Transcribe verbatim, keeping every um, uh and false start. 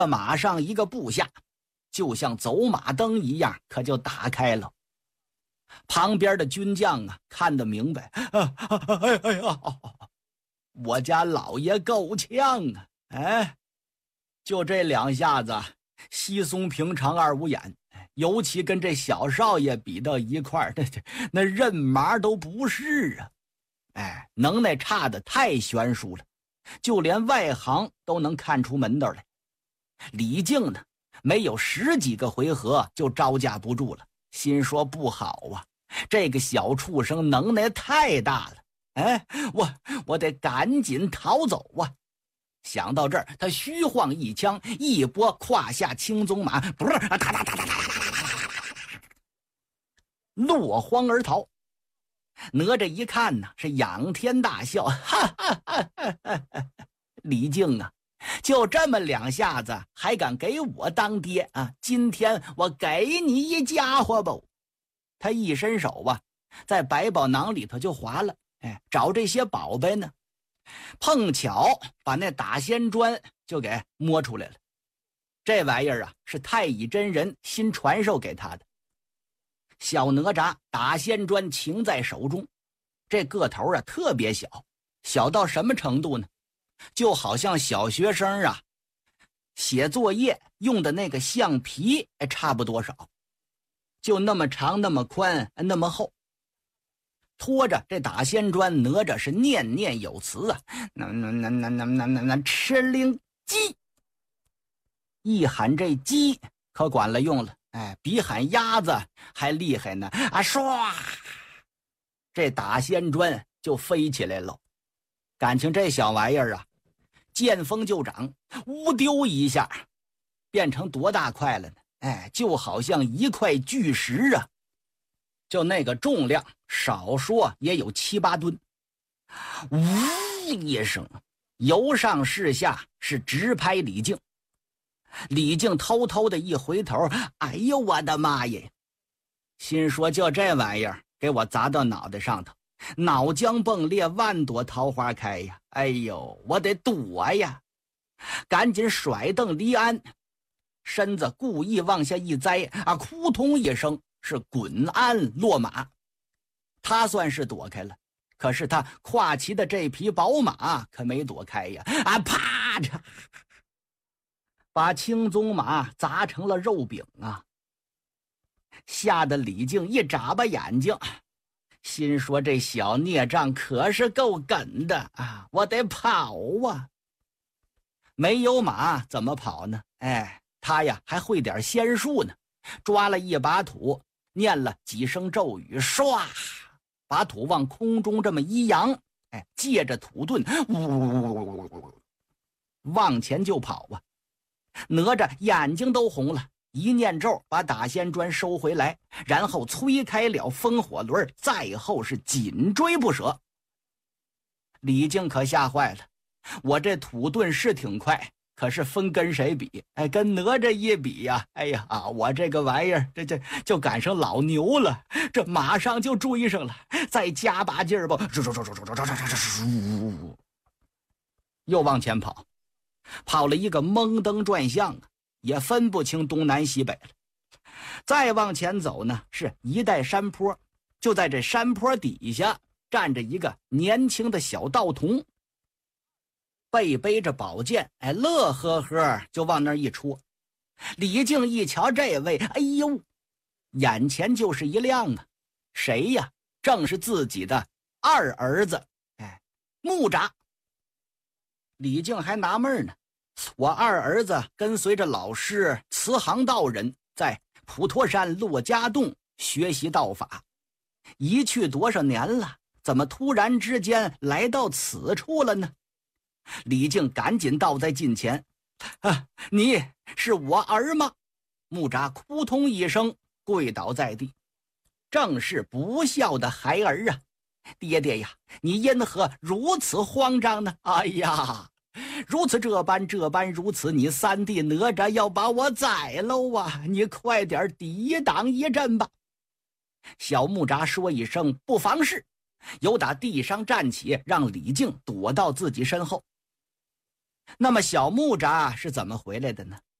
马上一个步下，就像走马灯一样，可就打开了。旁边的军将啊，看得明白，啊啊、哎哎呀，我家老爷够呛啊！哎，就这两下子，稀松平常二五眼，尤其跟这小少爷比到一块儿，那那任麻都不是啊！哎，能耐差的太悬殊了，就连外行都能看出门道来。李靖呢，没有十几个回合就招架不住了，心说不好啊，这个小畜生能耐太大了，哎，我我得赶紧逃走啊！想到这儿，他虚晃一枪，一拨胯下青鬃马，不是哒哒哒哒哒哒，落荒而逃。哪吒一看呢，是仰天大笑，哈哈哈哈哈哈！李靖啊，就这么两下子还敢给我当爹啊？今天我给你一家伙吧！他一伸手啊，在百宝囊里头就划了，哎，找这些宝贝呢，碰巧把那打仙砖就给摸出来了。这玩意儿啊，是太乙真人新传授给他的。小哪吒打仙砖擎在手中，这个头啊特别小，小到什么程度呢？就好像小学生啊写作业用的那个橡皮差不多少，就那么长，那么宽，那么厚。拖着这打仙砖，哪吒是念念有词啊，那那那那那那那那吃灵鸡，一喊这鸡可管了用了，哎，比喊鸭子还厉害呢！啊，唰，这打仙砖就飞起来了。感情这小玩意儿啊，见风就长，呜丢一下，变成多大块了呢？哎，就好像一块巨石啊！就那个重量，少说也有七八吨。呜一声，由上至下是直拍李靖。李靖偷偷的一回头，哎呦我的妈耶！心说就这玩意儿给我砸到脑袋上头，脑浆迸裂，万朵桃花开呀！哎呦，我得躲呀！赶紧甩蹬离鞍，身子故意往下一栽，啊，扑通一声是滚鞍落马。他算是躲开了，可是他跨骑的这匹宝马可没躲开呀！啊，啪嚓！把青鬃马砸成了肉饼啊！吓得李靖一眨巴眼睛，心说这小孽障可是够梗的啊！我得跑啊！没有马怎么跑呢？哎，他呀还会点仙术呢，抓了一把土，念了几声咒语，唰，把土往空中这么一扬，哎，借着土遁，呜，往前就跑啊！哪吒眼睛都红了，一念咒把打仙砖收回来，然后催开了风火轮，再后是紧追不舍。李靖可吓坏了，我这土遁是挺快，可是分跟谁比？哎，跟哪吒一比呀、啊，哎呀，我这个玩意儿这这就赶上老牛了，这马上就追上了，再加把劲儿吧，又往前跑。跑了一个蒙登转向啊，也分不清东南西北了。再往前走呢，是一带山坡，就在这山坡底下站着一个年轻的小道童，背背着宝剑，哎，乐呵呵就往那儿一戳。李靖一瞧这位，哎呦，眼前就是一亮啊！谁呀？正是自己的二儿子，哎，木吒。李靖还纳闷呢，我二儿子跟随着老师慈航道人在普陀山珞珈洞学习道法，一去多少年了，怎么突然之间来到此处了呢？李靖赶紧倒在近前，啊，你是我儿吗？木吒扑通一声跪倒在地，正是不孝的孩儿啊！爹爹呀，你因何如此慌张呢？哎呀，如此这般这般如此，你三弟哪吒要把我宰喽啊！你快点抵挡一阵吧。小木吒说一声不妨事，由打地上站起，让李靖躲到自己身后。 那么小木札是怎么回来的呢？